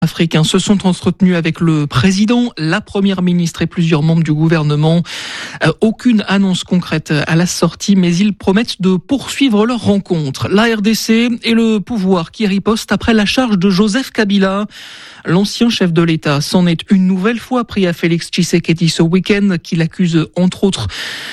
Africains se sont entretenus avec le président, la première ministre et plusieurs membres du gouvernement. Aucune annonce concrète à la sortie, mais ils promettent de poursuivre leur rencontre. La RDC et le pouvoir qui riposte après la charge de Joseph Kabila. L'ancien chef de l'État s'en est une nouvelle fois pris à Félix Tshisekedi ce week-end, qui l'accuse entre autres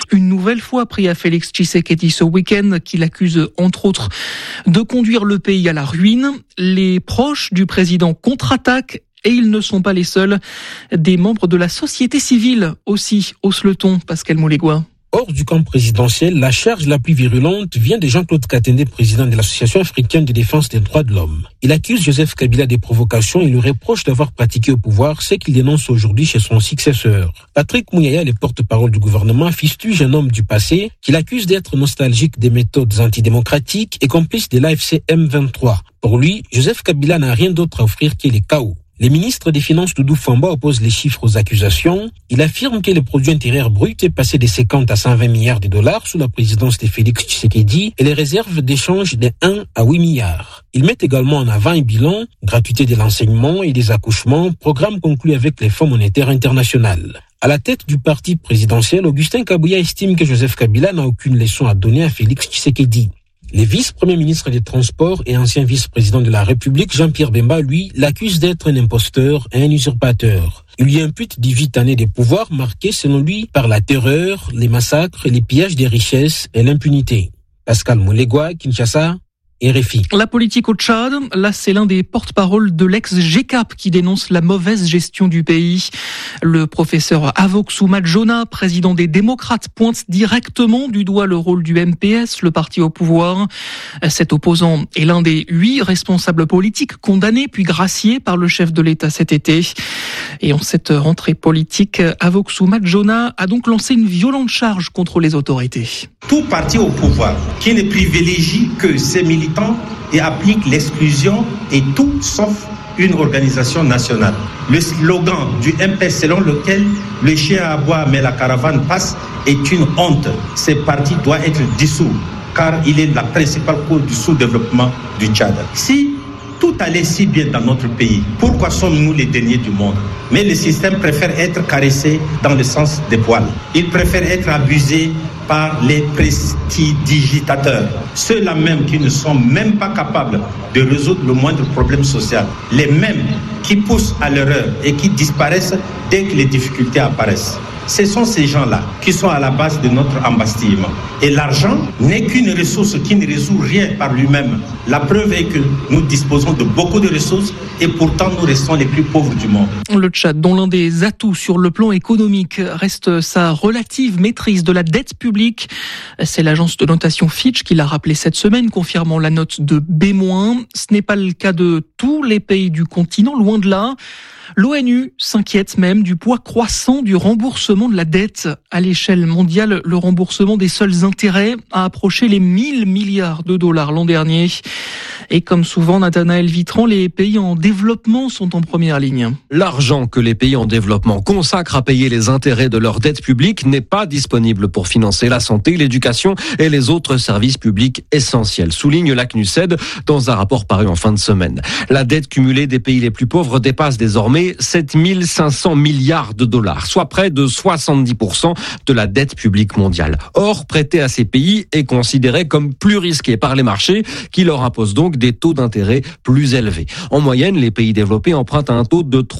de conduire le pays à la ruine. Les proches du président contre-attaquent et ils ne sont pas les seuls. Des membres de la société civile aussi haussent le ton, Pascal Moulégois. Hors du camp présidentiel, la charge la plus virulente vient de Jean-Claude Katende, président de l'Association africaine de défense des droits de l'homme. Il accuse Joseph Kabila des provocations et lui reproche d'avoir pratiqué au pouvoir ce qu'il dénonce aujourd'hui chez son successeur. Patrick Mouyaya, le porte-parole du gouvernement, fustige un homme du passé qu'il accuse d'être nostalgique des méthodes antidémocratiques et complice de l'AFC M23. Pour lui, Joseph Kabila n'a rien d'autre à offrir que les chaos. Le ministre des Finances, Doudou Famba, oppose les chiffres aux accusations. Il affirme que le produit intérieur brut est passé de 50 à 120 milliards de dollars sous la présidence de Félix Tshisekedi et les réserves d'échange de 1 à 8 milliards. Il met également en avant un bilan, gratuité de l'enseignement et des accouchements, programme conclu avec les Fonds monétaires international. À la tête du parti présidentiel, Augustin Kabouya estime que Joseph Kabila n'a aucune leçon à donner à Félix Tshisekedi. Le vice-premier ministre des Transports et ancien vice-président de la République, Jean-Pierre Bemba, lui, l'accuse d'être un imposteur et un usurpateur. Il lui impute 18 années de pouvoir marquées, selon lui, par la terreur, les massacres, les pillages des richesses et l'impunité. Pascal Moulégois, Kinshasa, RFI. La politique au Tchad, là c'est l'un des porte-paroles de l'ex-GCAP qui dénonce la mauvaise gestion du pays. Le professeur Avoxou Madjona, président des démocrates, pointe directement du doigt le rôle du MPS, le parti au pouvoir. Cet opposant est l'un des 8 responsables politiques condamnés puis graciés par le chef de l'État cet été. Et en cette rentrée politique, Avoxou Madjona a donc lancé une violente charge contre les autorités. Tout parti au pouvoir qui ne privilégie que ses militants et applique l'exclusion et tout sauf une organisation nationale. Le slogan du MPS selon lequel le chien aboie mais la caravane passe est une honte. Ce parti doit être dissous car il est la principale cause du sous-développement du Tchad. Si tout allait si bien dans notre pays, pourquoi sommes-nous les derniers du monde? Mais le système préfère être caressé dans le sens des poils. Il préfère être abusé par les prestidigitateurs, ceux-là même qui ne sont même pas capables de résoudre le moindre problème social, les mêmes qui poussent à l'erreur et qui disparaissent dès que les difficultés apparaissent. Ce sont ces gens-là qui sont à la base de notre embastillement. Et l'argent n'est qu'une ressource qui ne résout rien par lui-même. La preuve est que nous disposons de beaucoup de ressources et pourtant nous restons les plus pauvres du monde. Le Tchad, dont l'un des atouts sur le plan économique reste sa relative maîtrise de la dette publique. C'est l'agence de notation Fitch qui l'a rappelé cette semaine, confirmant la note de B-. Ce n'est pas le cas de tous les pays du continent, loin de là. L'ONU s'inquiète même du poids croissant du remboursement de la dette. À l'échelle mondiale, le remboursement des seuls intérêts a approché les 1 000 milliards de dollars l'an dernier. Et comme souvent, Nathanaël Vitran, les pays en développement sont en première ligne. L'argent que les pays en développement consacrent à payer les intérêts de leur dette publique n'est pas disponible pour financer la santé, l'éducation et les autres services publics essentiels, souligne la CNUSED dans un rapport paru en fin de semaine. La dette cumulée des pays les plus pauvres dépasse désormais 7 500 milliards de dollars, soit près de 70% de la dette publique mondiale. Or, prêter à ces pays est considéré comme plus risqué par les marchés qui leur imposent donc des taux d'intérêt plus élevés. En moyenne, les pays développés empruntent à un taux de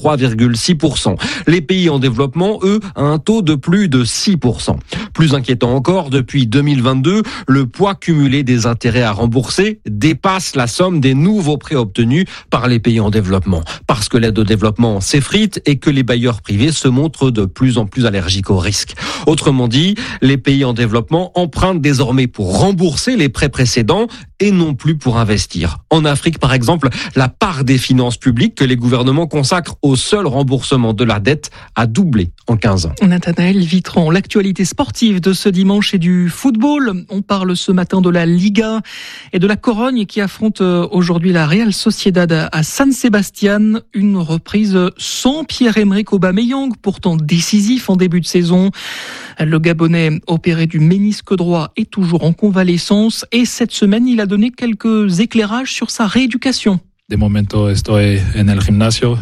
3,6%. Les pays en développement, eux, à un taux de plus de 6%. Plus inquiétant encore, depuis 2022, le poids cumulé des intérêts à rembourser dépasse la somme des nouveaux prêts obtenus par les pays en développement. Parce que l'aide au développement s'effrite et que les bailleurs privés se montrent de plus en plus allergiques au risque. Autrement dit, les pays en développement empruntent désormais pour rembourser les prêts précédents et non plus pour investir. En Afrique, par exemple, la part des finances publiques que les gouvernements consacrent au seul remboursement de la dette a doublé en 15 ans. Nathanaël Vitran, l'actualité sportive de ce dimanche et du football. On parle ce matin de la Liga et de la Corogne qui affronte aujourd'hui la Real Sociedad à San Sebastián. Une reprise sans Pierre-Emerick Aubameyang, pourtant décisif en début de saison. Le Gabonais opéré du ménisque droit est toujours en convalescence et cette semaine, il a donné quelques éclairages sur sa rééducation. De momento estoy en el gimnasio.